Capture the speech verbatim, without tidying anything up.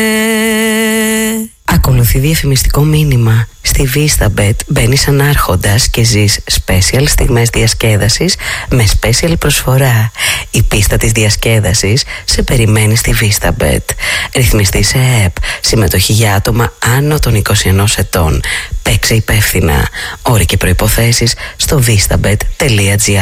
Ακολουθεί διαφημιστικό μήνυμα. Στη VistaBet μπαίνεις ανάρχοντας και ζεις special στιγμές διασκέδασης με special προσφορά. Η πίστα της διασκέδασης σε περιμένει στη VistaBet. Ρυθμιστή σε ΕΕΠ. Συμμετοχή για άτομα άνω των είκοσι ενός ετών. Παίξε υπεύθυνα. Όροι και προϋποθέσεις στο vistabet τελεία gr.